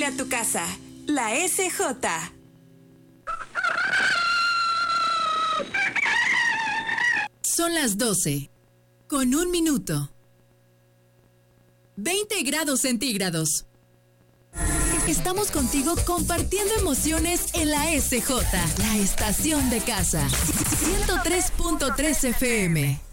huele a tu casa. La SJ. Son las 12, con 1 minuto. 20 grados centígrados. Estamos contigo compartiendo emociones en la SJ, la estación de casa. 103.3 FM.